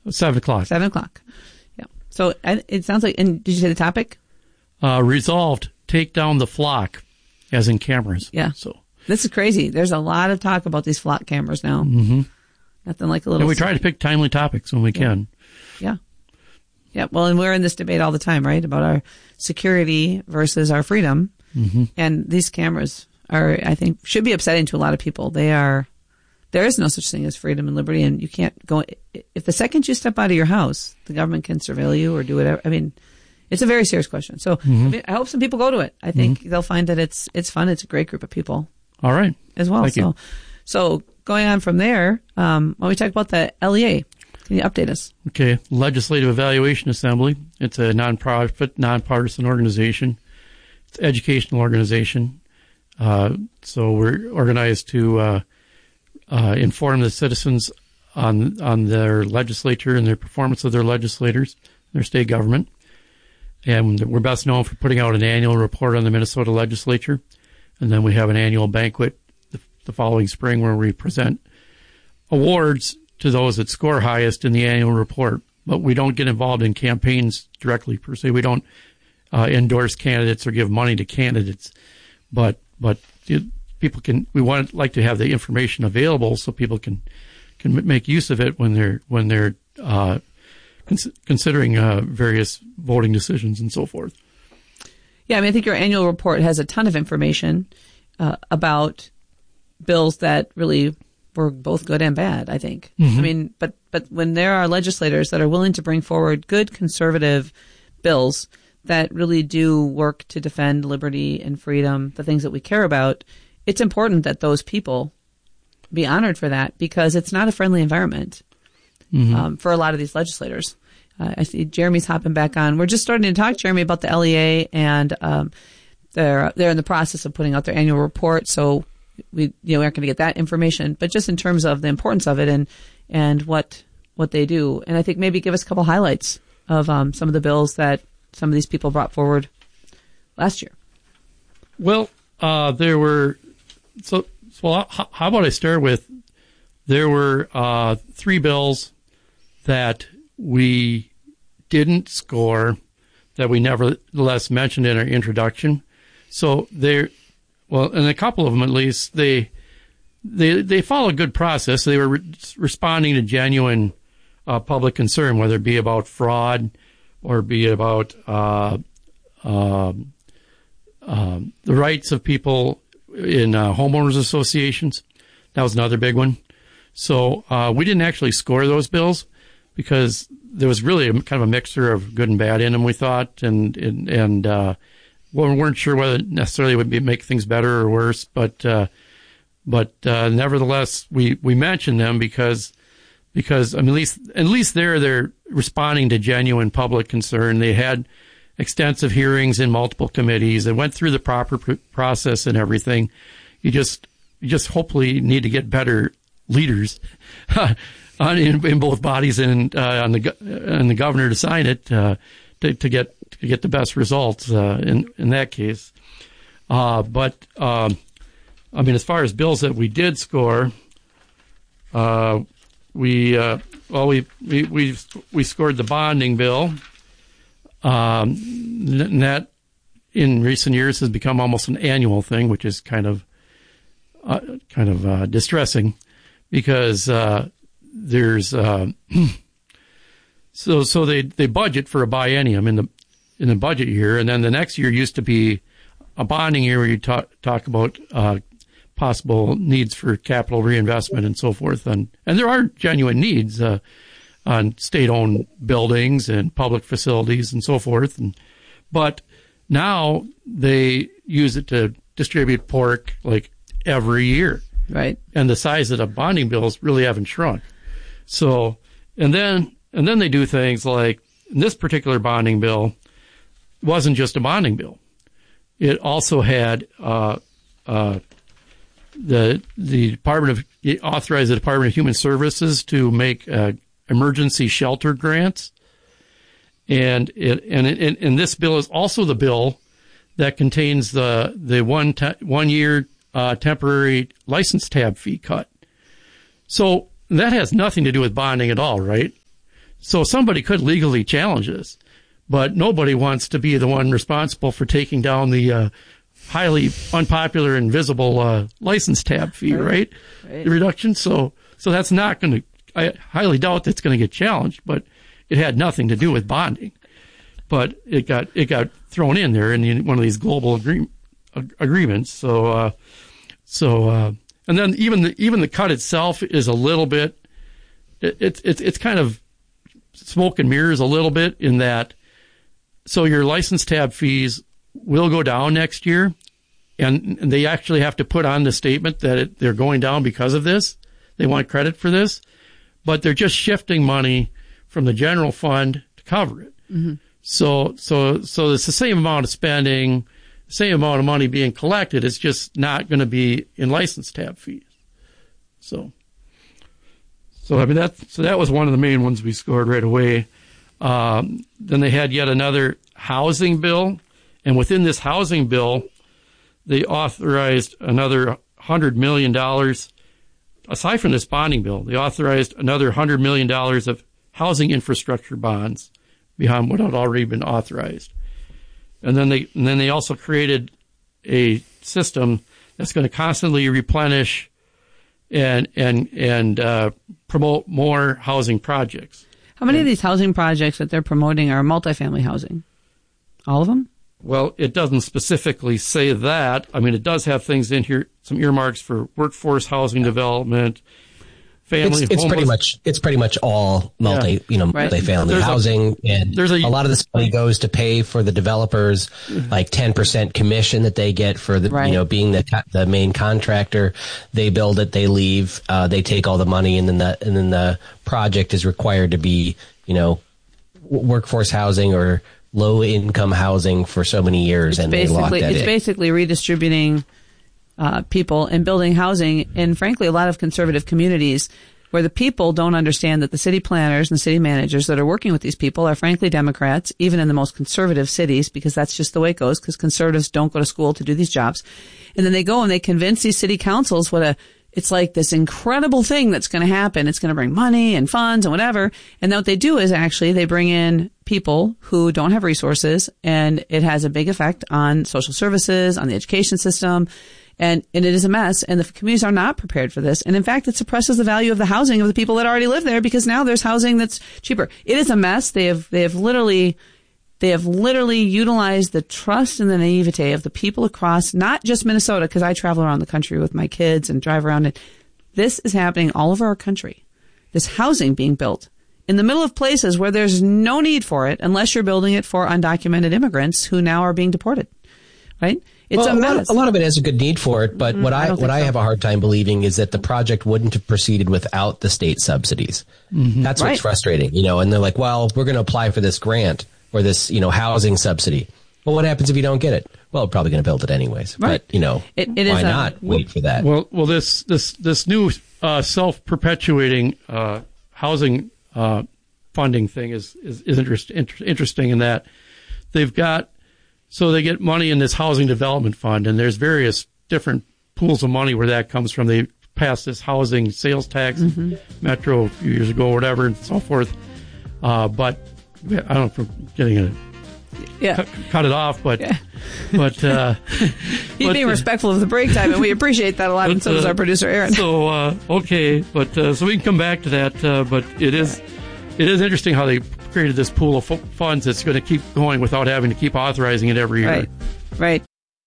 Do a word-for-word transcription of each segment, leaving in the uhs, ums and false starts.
Seven o'clock. Seven o'clock. Yeah. So it sounds like, and did you say the topic? Uh, resolved, take down the flock, as in cameras. Yeah. So this is crazy. There's a lot of talk about these flock cameras now. Mm-hmm. Nothing like a little. And we try to pick timely topics when we yeah. can. Yeah. Yeah. Well, and we're in this debate all the time, right? About our security versus our freedom. Mm-hmm. And these cameras are, I think, should be upsetting to a lot of people. They are, there is no such thing as freedom and liberty. And you can't go, if the second you step out of your house, the government can surveil you or do whatever. I mean, it's a very serious question. So mm-hmm. I, mean, I hope some people go to it. I think mm-hmm. they'll find that it's, it's fun. It's a great group of people. All right. As well. Thank so, you. so going on from there, um, when we talk about the L E A, can you update us? Okay. Legislative Evaluation Assembly. It's a nonprofit, nonpartisan organization. It's an educational organization. Uh, so we're organized to uh, uh, inform the citizens on on their legislature and their performance of their legislators, their state government. And we're best known for putting out an annual report on the Minnesota legislature. And then we have an annual banquet the, the following spring where we present awards to those that score highest in the annual report. But we don't get involved in campaigns directly per se. We don't uh, endorse candidates or give money to candidates. But but it, people can. We want like to have the information available so people can can make use of it when they're when they're uh, cons- considering uh, various voting decisions and so forth. Yeah, I mean, I think your annual report has a ton of information uh, about bills that really were both good and bad, I think. Mm-hmm. I mean, but but when there are legislators that are willing to bring forward good conservative bills that really do work to defend liberty and freedom, the things that we care about, it's important that those people be honored for that because it's not a friendly environment mm-hmm. um, for a lot of these legislators. Uh, I see Jeremy's hopping back on. We're just starting to talk, Jeremy, about the L E A, and um, they're they're in the process of putting out their annual report. So we you know we aren't going to get that information, but just in terms of the importance of it and and what what they do, and I think maybe give us a couple highlights of um, some of the bills that some of these people brought forward last year. Well, uh, there were so so. How, how about I start with there were uh, three bills that we didn't score that we nevertheless mentioned in our introduction. So they, well, and a couple of them at least, they they they follow a good process. They were re- responding to genuine uh, public concern, whether it be about fraud or be about uh, uh, uh, the rights of people in uh, homeowners associations. That was another big one. So uh, we didn't actually score those bills because there was really a, kind of a mixture of good and bad in them, we thought, and and, and uh, well, we weren't sure whether necessarily it would be, make things better or worse, but uh, but uh, nevertheless, we, we mentioned them because because I mean, at least at least there they're responding to genuine public concern. They had extensive hearings in multiple committees. They went through the proper pr- process and everything. You just you just hopefully need to get better leaders. On, in, in both bodies and uh, on the and the governor to sign it uh, to, to get to get the best results uh, in in that case. Uh, but um, I mean, as far as bills that we did score, uh, we uh, well we we we we scored the bonding bill, um, and that in recent years has become almost an annual thing, which is kind of uh, kind of uh, distressing because. Uh, There's uh, so so they, they budget for a biennium in the in the budget year, and then the next year used to be a bonding year where you talk talk about uh, possible needs for capital reinvestment and so forth, and and there are genuine needs uh, on state-owned buildings and public facilities and so forth, and but now they use it to distribute pork like every year, right? And the size of the bonding bills really haven't shrunk. So, and then, and then they do things like in this particular bonding bill wasn't just a bonding bill. It also had, uh, uh, the, the Department of, it authorized the Department of Human Services to make, uh, emergency shelter grants. And it, and it, and this bill is also the bill that contains the, the one, te- one year, uh, temporary license tab fee cut. So, that has nothing to do with bonding at all, right? So somebody could legally challenge this, but nobody wants to be the one responsible for taking down the uh, highly unpopular and visible uh, license tab fee, right? right? right. The reduction. So, so that's not going to, I highly doubt that's going to get challenged, but it had nothing to do with bonding. But it got, it got thrown in there in the, one of these global agree, agreements. So, uh, so, uh, and then even the, even the cut itself is a little bit, it, it's, it's, it's kind of smoke and mirrors a little bit in that. So your license tab fees will go down next year, and, and they actually have to put on the statement that it, they're going down because of this. They want credit for this, but they're just shifting money from the general fund to cover it. Mm-hmm. So, so, so it's the same amount of spending, same amount of money being collected. It's just not going to be in license tab fees. So, so I mean that, so that was one of the main ones we scored right away. Um, then they had yet another housing bill. And within this housing bill, they authorized another one hundred million dollars. Aside from this bonding bill, they authorized another one hundred million dollars of housing infrastructure bonds behind what had already been authorized. And then they, and then they also created a system that's going to constantly replenish and, and, and, uh, promote more housing projects. How many and, of these housing projects that they're promoting are multifamily housing? All of them? Well, it doesn't specifically say that. I mean, it does have things in here, some earmarks for workforce housing development, family. It's, it's pretty much it's pretty much all multi, yeah. you know, right. multifamily there's housing, a, and there's a, a lot of this money goes to pay for the developers, like ten percent commission that they get for the, right. you know, being the the main contractor. They build it, they leave, uh, they take all the money, and then the and then the project is required to be, you know, workforce housing or low income housing for so many years, it's and they lock that It's in. basically redistributing uh, people and building housing in, frankly, a lot of conservative communities where the people don't understand that the city planners and city managers that are working with these people are, frankly, Democrats, even in the most conservative cities, because that's just the way it goes, because conservatives don't go to school to do these jobs. And then they go and they convince these city councils what a it's like this incredible thing that's going to happen. It's going to bring money and funds and whatever. And then what they do is actually they bring in people who don't have resources, and it has a big effect on social services, on the education system. And, and it is a mess. And the communities are not prepared for this. And in fact, it suppresses the value of the housing of the people that already live there, because now there's housing that's cheaper. It is a mess. They have, they have literally, They have literally utilized the trust and the naivete of the people across, not just Minnesota, because I travel around the country with my kids and drive around it. This is happening all over our country. This housing being built in the middle of places where there's no need for it, unless you're building it for undocumented immigrants who now are being deported. Right? It's well, a, a, mess. lot of, a lot of it has a good need for it, but mm, what I, I what I so. have a hard time believing is that the project wouldn't have proceeded without the state subsidies. Mm-hmm. That's what's right. frustrating, you know. And they're like, "Well, we're going to apply for this grant or this, you know, housing subsidy." Well, what happens if you don't get it? Well, we're probably going to build it anyways. Right. But you know, it, it why is not a, wait for that? Well, well, this this this new uh, self-perpetuating uh, housing uh, funding thing is is, is interest, inter- interesting in that they've got. So they get money in this housing development fund, and there's various different pools of money where that comes from. They passed this housing sales tax, mm-hmm. Metro a few years ago, or whatever, and so forth. Uh, but I don't know if we're getting it. Yeah. Cut, cut it off, but yeah. but uh, he's but, being respectful of the break time, and we appreciate that a lot. But, and so does uh, our producer Aaron. So uh, okay, but uh, so we can come back to that. Uh, but it is it is interesting how they created this pool of f- funds that's going to keep going without having to keep authorizing it every year. Right. Right.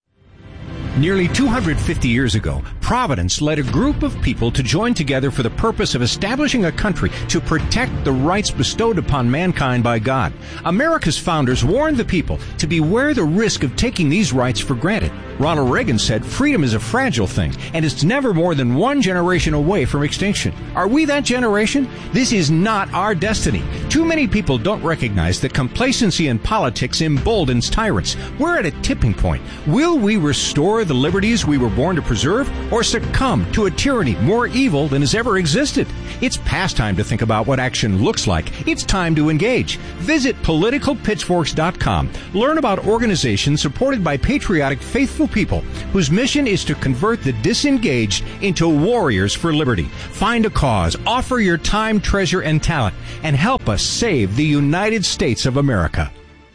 Nearly two hundred fifty years ago, Providence led a group of people to join together for the purpose of establishing a country to protect the rights bestowed upon mankind by God. America's founders warned the people to beware the risk of taking these rights for granted. Ronald Reagan said freedom is a fragile thing, and it's never more than one generation away from extinction. Are we that generation? This is not our destiny. Too many people don't recognize that complacency in politics emboldens tyrants. We're at a tipping point. Will we restore the liberties we were born to preserve, or or succumb to a tyranny more evil than has ever existed. It's past time to think about what action looks like. It's time to engage. Visit political pitchforks dot com. Learn about organizations supported by patriotic, faithful people whose mission is to convert the disengaged into warriors for liberty. Find a cause, offer your time, treasure, and talent, and help us save the United States of America.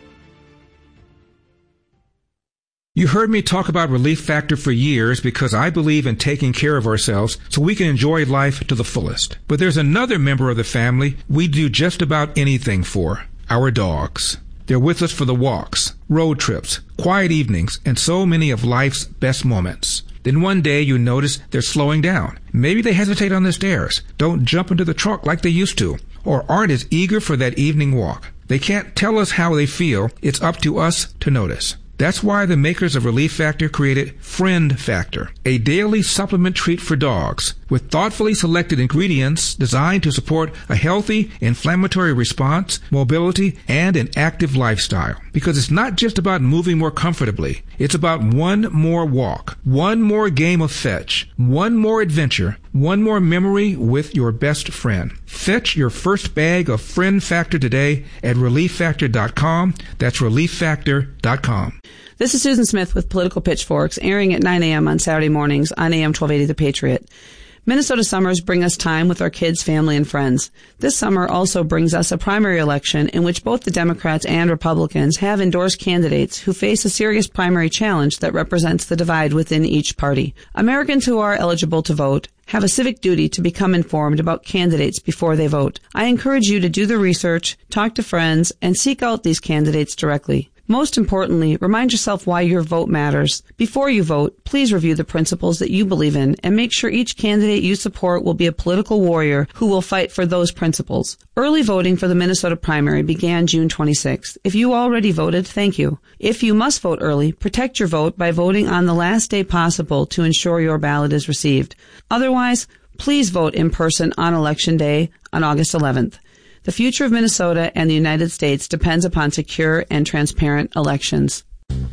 You heard me talk about Relief Factor for years because I believe in taking care of ourselves so we can enjoy life to the fullest. But there's another member of the family we do just about anything for, our dogs. They're with us for the walks, road trips, quiet evenings, and so many of life's best moments. Then one day you notice they're slowing down. Maybe they hesitate on the stairs, don't jump into the truck like they used to, or aren't as eager for that evening walk. They can't tell us how they feel. It's up to us to notice. That's why the makers of Relief Factor created Friend Factor, a daily supplement treat for dogs with thoughtfully selected ingredients designed to support a healthy inflammatory response, mobility, and an active lifestyle. Because it's not just about moving more comfortably. It's about one more walk, one more game of fetch, one more adventure, one more memory with your best friend. Fetch your first bag of Friend Factor today at relief factor dot com. That's relief factor dot com. This is Susan Smith with Political Pitchforks, airing at nine a.m. on Saturday mornings on A M twelve eighty The Patriot. Minnesota summers bring us time with our kids, family, and friends. This summer also brings us a primary election in which both the Democrats and Republicans have endorsed candidates who face a serious primary challenge that represents the divide within each party. Americans who are eligible to vote have a civic duty to become informed about candidates before they vote. I encourage you to do the research, talk to friends, and seek out these candidates directly. Most importantly, remind yourself why your vote matters. Before you vote, please review the principles that you believe in and make sure each candidate you support will be a political warrior who will fight for those principles. Early voting for the Minnesota primary began June twenty-sixth. If you already voted, thank you. If you must vote early, protect your vote by voting on the last day possible to ensure your ballot is received. Otherwise, please vote in person on Election Day on August eleventh. The future of Minnesota and the United States depends upon secure and transparent elections.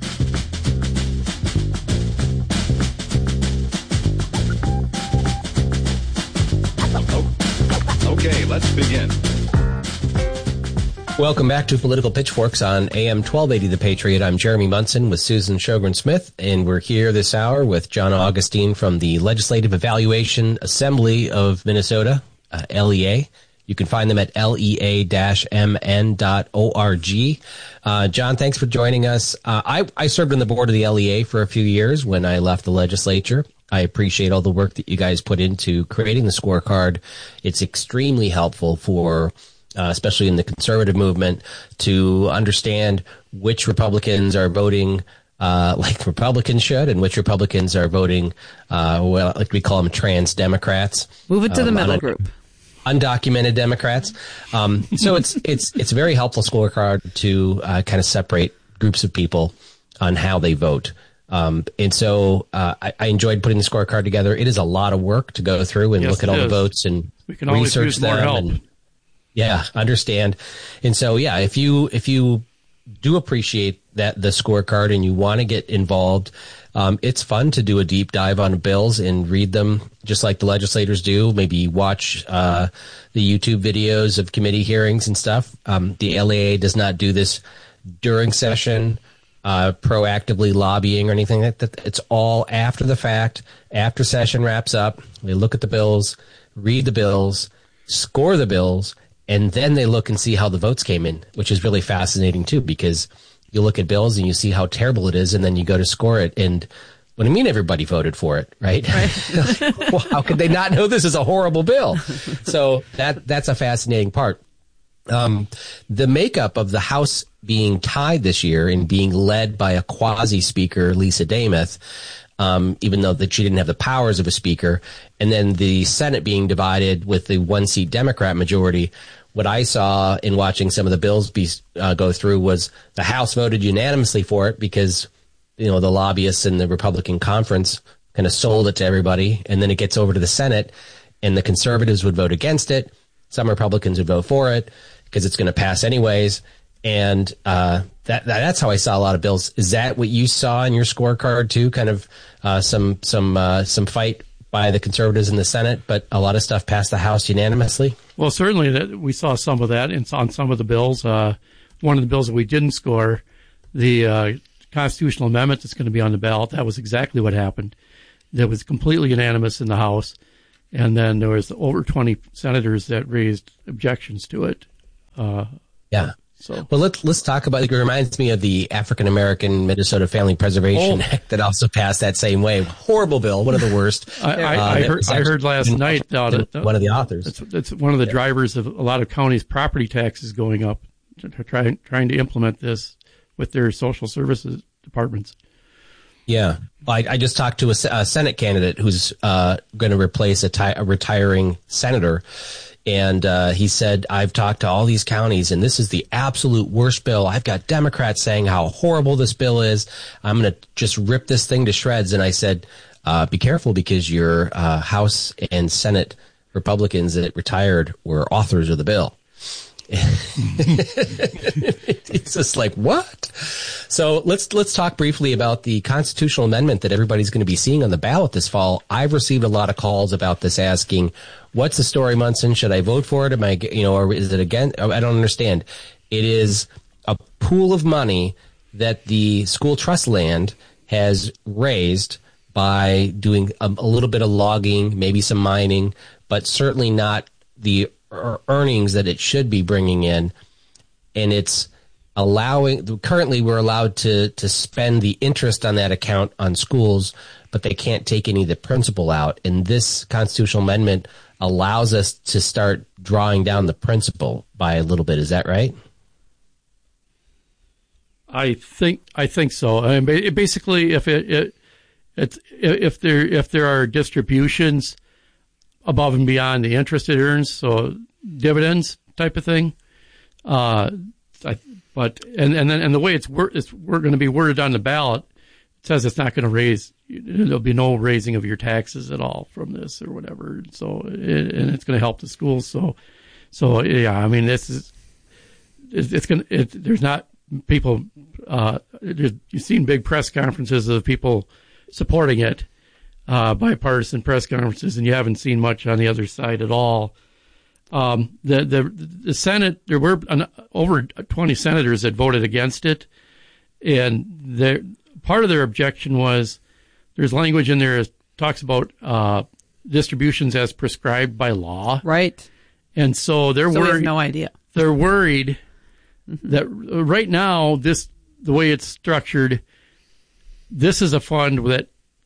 Okay, let's begin. Welcome back to Political Pitchforks on A M twelve eighty The Patriot. I'm Jeremy Munson with Susan Sjogren Smith, and we're here this hour with John Augustine from the Legislative Evaluation Assembly of Minnesota, uh, L E A. You can find them at L E A M N dot org. Uh, John, thanks for joining us. Uh, I, I served on the board of the L E A for a few years when I left the legislature. I appreciate all the work that you guys put into creating the scorecard. It's extremely helpful for, uh, especially in the conservative movement, to understand which Republicans are voting uh, like Republicans should and which Republicans are voting, uh, well, like we call them trans Democrats. Move it to um, the middle un- group. Undocumented Democrats. Um, so it's it's it's a very helpful scorecard to uh, kind of separate groups of people on how they vote. Um, and so uh, I, I enjoyed putting the scorecard together. It is a lot of work to go through and yes, look at all is. the votes and we can research them. More help. And, yeah, understand. And so, yeah, if you if you do appreciate that the scorecard and you want to get involved, um, it's fun to do a deep dive on bills and read them just like the legislators do. Maybe watch uh, the YouTube videos of committee hearings and stuff. Um, the L E A does not do this during session, uh, proactively lobbying or anything like that. It's all after the fact, after session wraps up. They look at the bills, read the bills, score the bills, and then they look and see how the votes came in, which is really fascinating too, because you look at bills and you see how terrible it is, and then you go to score it, and what do you mean everybody voted for it, right? right. Well, how could they not know this is a horrible bill? So that that's a fascinating part. Um, the makeup of the House being tied this year and being led by a quasi-speaker, Lisa Demuth, um, even though that she didn't have the powers of a speaker, and then the Senate being divided with the one-seat Democrat majority. What I saw in watching some of the bills be, uh, go through was the House voted unanimously for it because, you know, the lobbyists in the Republican conference kind of sold it to everybody. And then it gets over to the Senate and the conservatives would vote against it. Some Republicans would vote for it because it's going to pass anyways. And uh, that, that's how I saw a lot of bills. Is that what you saw in your scorecard too? Kind of uh, some some uh, some fight by the conservatives in the Senate, but a lot of stuff passed the House unanimously? Well, certainly that we saw some of that in, on some of the bills. Uh, one of the bills that we didn't score, the uh, constitutional amendment that's going to be on the ballot, that was exactly what happened. That was completely unanimous in the House, and then there was over twenty senators that raised objections to it. Uh, yeah. So, well, let's let's talk about. It reminds me of the African American Minnesota Family Preservation oh. Act that also passed that same way. Horrible bill, one of the worst. I, I, uh, I heard I heard last night uh, that one of the authors. It's, it's one of the drivers of a lot of counties' property taxes going up. Trying trying to implement this with their social services departments. Yeah, I, I just talked to a, a Senate candidate who's uh, going to replace a, ti- a retiring senator. And uh, he said, I've talked to all these counties, and this is the absolute worst bill. I've got Democrats saying how horrible this bill is. I'm going to just rip this thing to shreds. And I said, uh, be careful, because your uh, House and Senate Republicans that retired were authors of the bill. It's just like, what? So let's let's talk briefly about the constitutional amendment that everybody's going to be seeing on the ballot this fall. I've received a lot of calls about this, asking, what's the story, Munson? Should I vote for it? Am I, you know, or is it again? I don't understand. It is a pool of money that the school trust land has raised by doing a, a little bit of logging, maybe some mining, but certainly not the earnings that it should be bringing in. And it's allowing, currently we're allowed to, to spend the interest on that account on schools, but they can't take any of the principal out. And this constitutional amendment allows us to start drawing down the principal by a little bit. Is that right? I think, I think so. I mean, basically, if it, it it's, if there, if there are distributions above and beyond the interest it earns, so dividends type of thing. Uh, I, but and and then and the way it's wor- it's we're going to be worded on the ballot, it says it's not going to raise. There'll be no raising of your taxes at all from this or whatever. So it, and it's going to help the schools. So so yeah, I mean this is it's, it's going. It, there's not people. Uh, there's, you've seen big press conferences of people supporting it. Uh, bipartisan press conferences, and you haven't seen much on the other side at all. Um, the, the the Senate, there were an, over twenty senators that voted against it, and their, part of their objection was there's language in there that talks about uh, distributions as prescribed by law. Right. And so they're so worried. We have no idea. They're worried mm-hmm. that right now, this the way it's structured, this is a fund that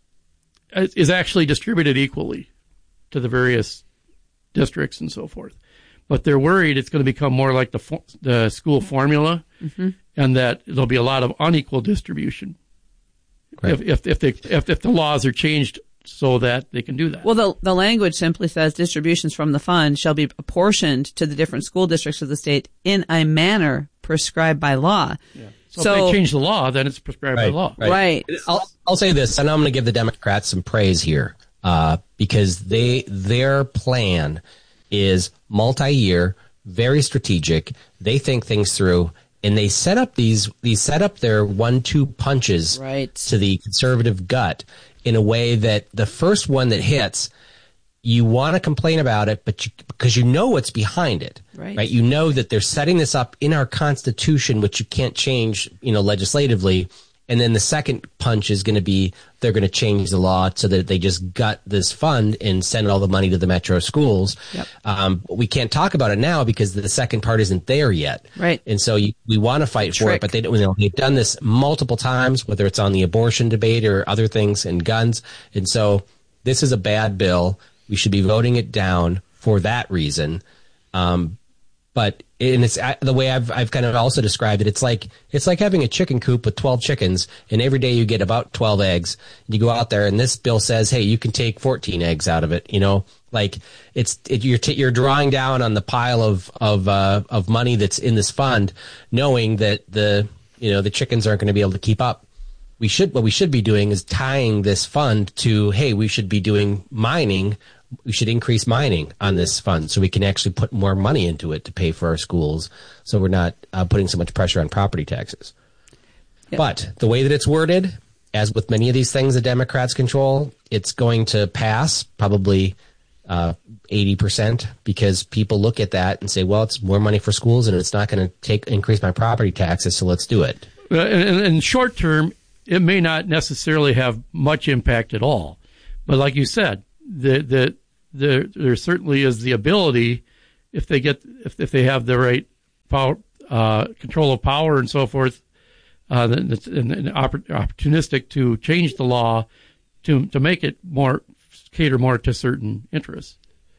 is actually distributed equally to the various districts and so forth. But they're worried it's going to become more like the the school formula, mm-hmm. and that there'll be a lot of unequal distribution right. if if if, they, if if the laws are changed so that they can do that. Well, the the language simply says distributions from the fund shall be apportioned to the different school districts of the state in a manner prescribed by law. Yeah. So, so if they change the law, then it's prescribed right, by law. Right. right. I'll, I'll say this, and I'm going to give the Democrats some praise here, uh, because they their plan is multi-year, very strategic. They think things through, and they set up these these set up their one-two punches right. to the conservative gut in a way that the first one that hits, you want to complain about it, but you, because you know what's behind it, right. right? You know that they're setting this up in our Constitution, which you can't change, you know, legislatively. And then the second punch is going to be they're going to change the law so that they just gut this fund and send all the money to the metro schools. Yep. Um, but we can't talk about it now because the second part isn't there yet. Right. And so you, we want to fight for it, but they don't, you know, they've done this multiple times, whether it's on the abortion debate or other things and guns. And so this is a bad bill. We should be voting it down for that reason. Um, but and it's the way I've I've kind of also described it. It's like it's like having a chicken coop with twelve chickens, and every day you get about twelve eggs. You go out there, and this bill says, "Hey, you can take fourteen eggs out of it." You know, like it's it, you're t- you're drawing down on the pile of of uh, of money that's in this fund, knowing that the you know the chickens aren't going to be able to keep up. We should what we should be doing is tying this fund to, hey, we should be doing mining. We should increase mining on this fund so we can actually put more money into it to pay for our schools, so we're not uh, putting so much pressure on property taxes. Yep. But the way that it's worded, as with many of these things the Democrats control, it's going to pass probably uh, eighty percent because people look at that and say, well, it's more money for schools and it's not going to take increase my property taxes, so let's do it. Uh, in, in short term, it may not necessarily have much impact at all. But like you said, the, the, the, there certainly is the ability, if they get if, if they have the right power, uh, control of power and so forth, Uh, and, and opportunistic to change the law to to make it more cater more to certain interests.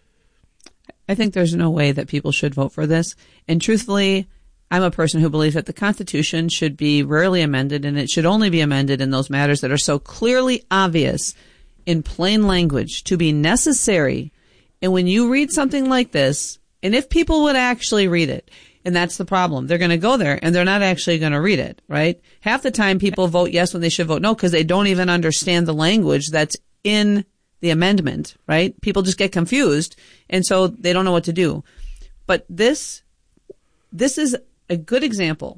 I think there's no way that people should vote for this. And truthfully, I'm a person who believes that the Constitution should be rarely amended, and it should only be amended in those matters that are so clearly obvious in plain language to be necessary. And when you read something like this, and if people would actually read it, and that's the problem. They're going to go there and they're not actually going to read it, right? Half the time people vote yes when they should vote no because they don't even understand the language that's in the amendment, right? People just get confused and so they don't know what to do. But this, this is a good example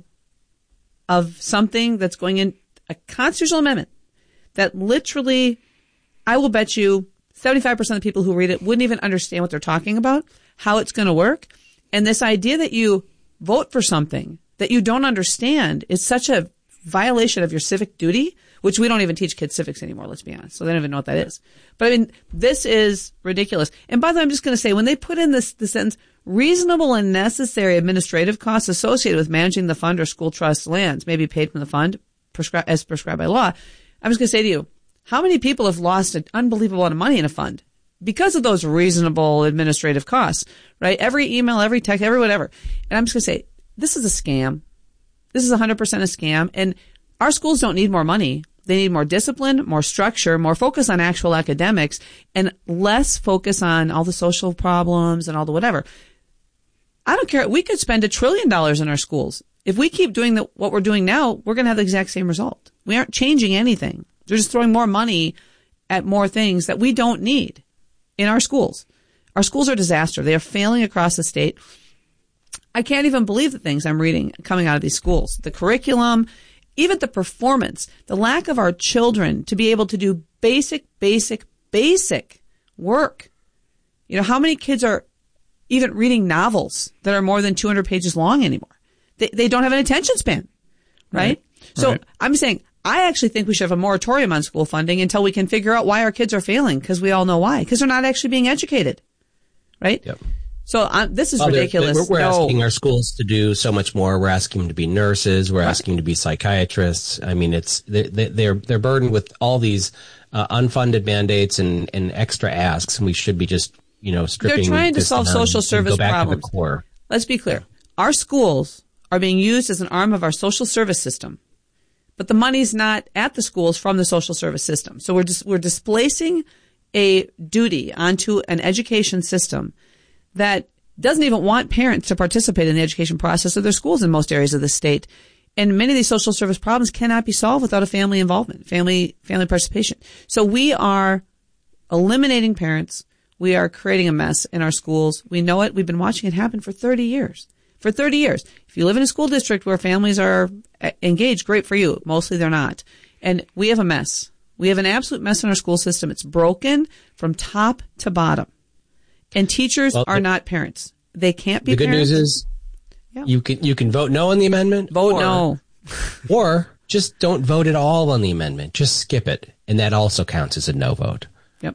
of something that's going in a constitutional amendment that literally, I will bet you seventy-five percent of the people who read it wouldn't even understand what they're talking about, how it's going to work. And this idea that you vote for something that you don't understand is such a violation of your civic duty, which we don't even teach kids civics anymore, let's be honest. So they don't even know what that is. But I mean, this is ridiculous. And by the way, I'm just going to say, when they put in this, the sentence, reasonable and necessary administrative costs associated with managing the fund or school trust lands may be paid from the fund prescri- as prescribed by law. I'm just going to say to you, how many people have lost an unbelievable amount of money in a fund because of those reasonable administrative costs, right? Every email, every text, every whatever. And I'm just going to say, this is a scam. This is one hundred percent a scam. And our schools don't need more money. They need more discipline, more structure, more focus on actual academics, and less focus on all the social problems and all the whatever. I don't care. We could spend a trillion dollars in our schools. If we keep doing the, what we're doing now, we're going to have the exact same result. We aren't changing anything. They're just throwing more money at more things that we don't need in our schools. Our schools are a disaster. They are failing across the state. I can't even believe the things I'm reading coming out of these schools. The curriculum, even the performance, the lack of our children to be able to do basic, basic, basic work. You know, how many kids are even reading novels that are more than two hundred pages long anymore? They, they don't have an attention span, right? right. So right. I'm saying, I actually think we should have a moratorium on school funding until we can figure out why our kids are failing, because we all know why. Because they're not actually being educated, right? Yep. So um, this is well, ridiculous. We're, we're no. asking our schools to do so much more. We're asking them to be nurses. We're right. asking them to be psychiatrists. I mean, it's they're they're, they're burdened with all these uh, unfunded mandates and, and extra asks, and we should be just you know stripping. They're trying to solve social service go back problems. To the core. Let's be clear. Our schools are being used as an arm of our social service system. But the money's not at the schools from the social service system. So we're just, we're displacing a duty onto an education system that doesn't even want parents to participate in the education process of their schools in most areas of the state. And many of these social service problems cannot be solved without a family involvement, family, family participation. So we are eliminating parents. We are creating a mess in our schools. We know it. We've been watching it happen for thirty years. For thirty years. If you live in a school district where families are engaged, great for you. Mostly they're not. And we have a mess. We have an absolute mess in our school system. It's broken from top to bottom. And teachers well, are not parents. They can't be parents. The good parents. news is yeah. you can you can vote no on the amendment. Vote or, no. Or just don't vote at all on the amendment. Just skip it. And that also counts as a no vote. Yep.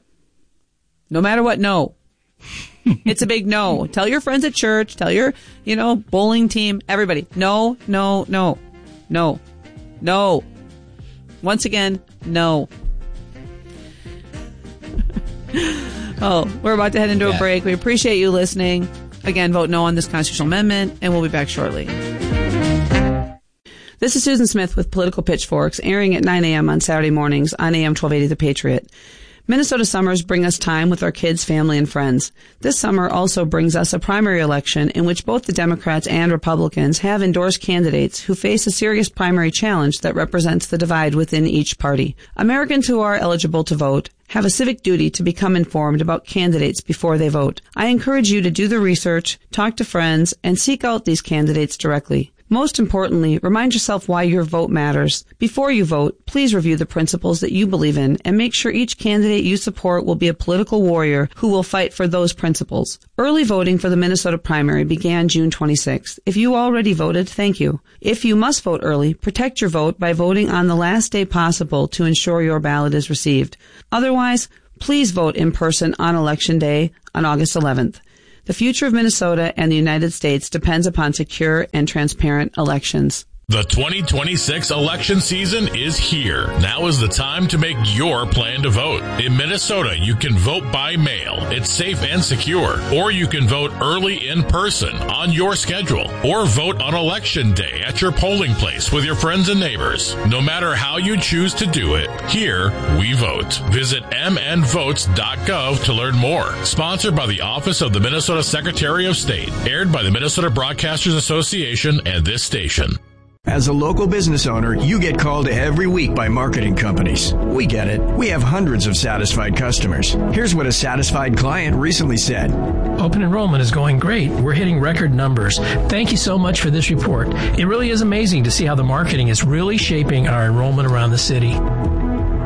No matter what, no. It's a big no. Tell your friends at church, tell your, you know, bowling team, everybody. No, no, no, no, no. Once again, no. Oh, we're about to head into yeah. a break. We appreciate you listening. Again, vote no on this constitutional amendment, and we'll be back shortly. This is Susan Smith with Political Pitchforks, airing at nine a.m. on Saturday mornings on A M twelve eighty The Patriot. Minnesota summers bring us time with our kids, family, and friends. This summer also brings us a primary election in which both the Democrats and Republicans have endorsed candidates who face a serious primary challenge that represents the divide within each party. Americans who are eligible to vote have a civic duty to become informed about candidates before they vote. I encourage you to do the research, talk to friends, and seek out these candidates directly. Most importantly, remind yourself why your vote matters. Before you vote, please review the principles that you believe in and make sure each candidate you support will be a political warrior who will fight for those principles. Early voting for the Minnesota primary began June twenty-sixth. If you already voted, thank you. If you must vote early, protect your vote by voting on the last day possible to ensure your ballot is received. Otherwise, please vote in person on Election Day on August eleventh. The future of Minnesota and the United States depends upon secure and transparent elections. The twenty twenty-six election season is here. Now is the time to make your plan to vote. In Minnesota, you can vote by mail. It's safe and secure. Or you can vote early in person on your schedule. Or vote on Election Day at your polling place with your friends and neighbors. No matter how you choose to do it, here we vote. Visit m n votes dot gov to learn more. Sponsored by the Office of the Minnesota Secretary of State. Aired by the Minnesota Broadcasters Association and this station. As a local business owner, you get called every week by marketing companies. We get it. We have hundreds of satisfied customers. Here's what a satisfied client recently said. Open enrollment is going great. We're hitting record numbers. Thank you so much for this report. It really is amazing to see how the marketing is really shaping our enrollment around the city.